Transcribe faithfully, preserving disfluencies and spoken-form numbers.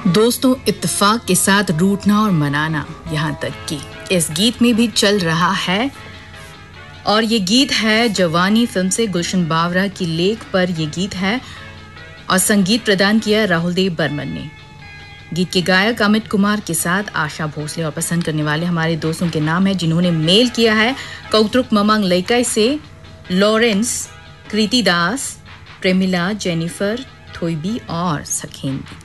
दोस्तों, इत्तेफाक के साथ रूठना और मनाना, यहाँ तक कि इस गीत में भी चल रहा है। और ये गीत है जवानी फिल्म से, गुलशन बावरा की लेख पर ये गीत है और संगीत प्रदान किया राहुल देव बर्मन ने। गीत के गायक अमित कुमार के साथ आशा भोसले। और पसंद करने वाले हमारे दोस्तों के नाम है जिन्होंने मेल किया है: कौतुक ममंग लइकाई से लॉरेंस, कृति दास, प्रेमिला, जेनिफर, थोईबी और सखेंदी।